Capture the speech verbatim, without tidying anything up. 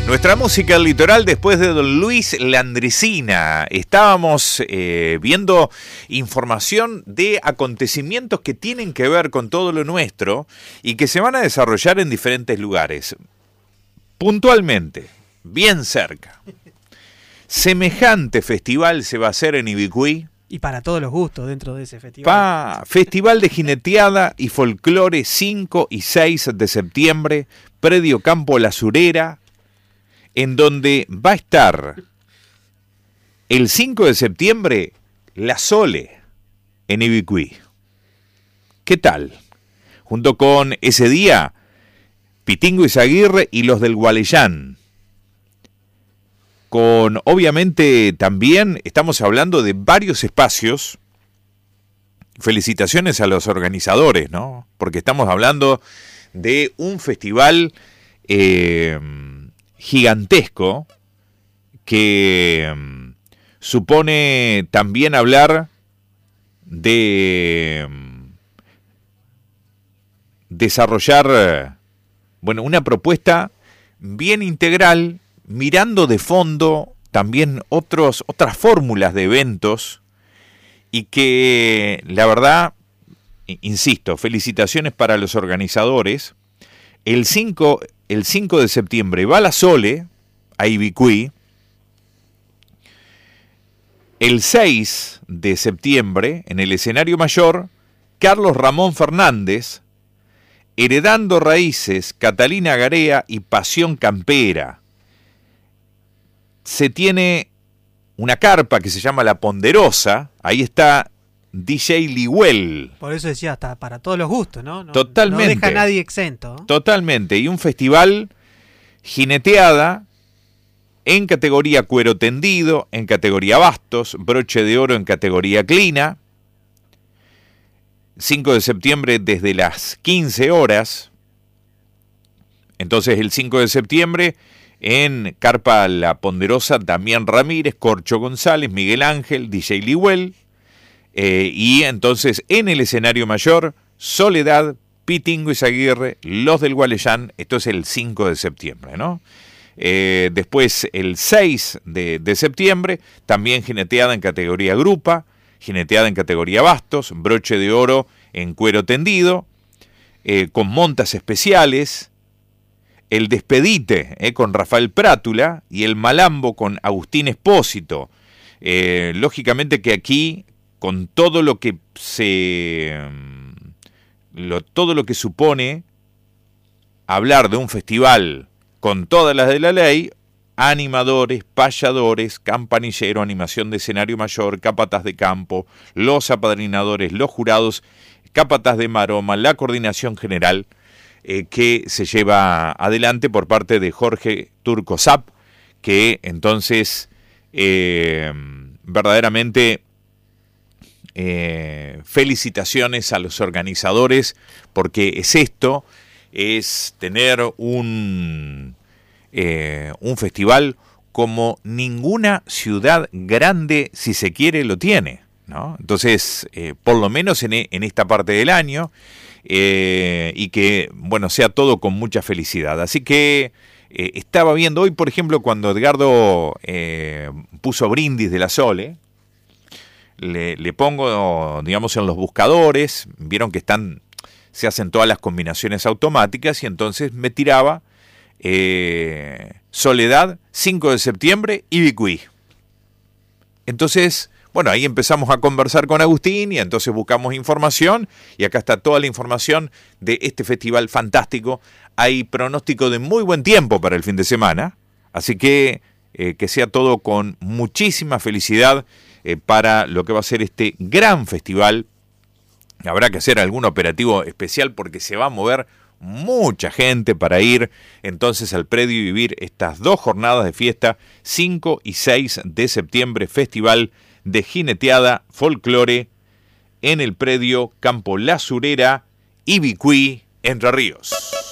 Nuestra música al litoral después de don Luis Landricina. Estábamos eh, viendo información de acontecimientos que tienen que ver con todo lo nuestro y que se van a desarrollar en diferentes lugares. Puntualmente, bien cerca. Semejante festival se va a hacer en Ibicuí. Y para todos los gustos dentro de ese festival. Pa, Festival de Jineteada y Folclore cinco y seis de septiembre, Predio Campo La Surera, en donde va a estar el cinco de septiembre La Sole en Ibicuí. ¿Qué tal? Junto con ese día, Pitingo Izaguirre y los del Gualeyán. Con, obviamente, también estamos hablando de varios espacios. Felicitaciones a los organizadores, ¿no? Porque estamos hablando de un festival eh, gigantesco que um, supone también hablar de um, desarrollar, bueno, una propuesta bien integral, mirando de fondo también otros, otras fórmulas de eventos y que, la verdad, insisto, felicitaciones para los organizadores. El cinco, el cinco de septiembre va La Sole a Ibicuí. El seis de septiembre, en el escenario mayor, Carlos Ramón Fernández, Heredando Raíces, Catalina Garea y Pasión Campera. Se tiene una carpa que se llama La Ponderosa, ahí está D J Liwell. Por eso decía, hasta para todos los gustos, ¿no? No Totalmente. No deja a nadie exento. Totalmente, y un festival jineteada en categoría cuero tendido, en categoría bastos, broche de oro en categoría clina. cinco de septiembre desde las quince horas. Entonces el cinco de septiembre... En Carpa La Ponderosa, Damián Ramírez, Corcho González, Miguel Ángel, D J Liwell. Eh, y entonces en el escenario mayor, Soledad, Pitingo Izaguirre, Los del Gualeyán. Esto es el cinco de septiembre, ¿no? Eh, después el seis de, de septiembre, también jineteada en categoría grupa, jineteada en categoría bastos, broche de oro en cuero tendido, eh, con montas especiales. El Despedite eh, con Rafael Prátula y el Malambo con Agustín Espósito. Eh, lógicamente que aquí, con todo lo que se. Lo, todo lo que supone hablar de un festival con todas las de la ley, animadores, payadores, campanillero, animación de escenario mayor, capataz de campo, los apadrinadores, los jurados, capataz de maroma, la coordinación general. Eh, que se lleva adelante por parte de Jorge Turco Zap, que entonces eh, verdaderamente eh, felicitaciones a los organizadores, porque es esto, es tener un, eh, un festival como ninguna ciudad grande, si se quiere, lo tiene, ¿no? Entonces, eh, por lo menos en, en esta parte del año, Eh, y que, bueno, sea todo con mucha felicidad. Así que eh, estaba viendo hoy, por ejemplo, cuando Edgardo eh, puso brindis de La Sole, le, le pongo, digamos, en los buscadores, vieron que están, se hacen todas las combinaciones automáticas, y entonces me tiraba eh, Soledad, cinco de septiembre, Ibicuí. Entonces, bueno, ahí empezamos a conversar con Agustín y entonces buscamos información y acá está toda la información de este festival fantástico. Hay pronóstico de muy buen tiempo para el fin de semana, así que eh, que sea todo con muchísima felicidad eh, para lo que va a ser este gran festival. Habrá que hacer algún operativo especial porque se va a mover mucha gente para ir entonces al predio y vivir estas dos jornadas de fiesta, cinco y seis de septiembre, festival de jineteada folclore en el predio Campo La Surera, Ibicuí, Entre Ríos.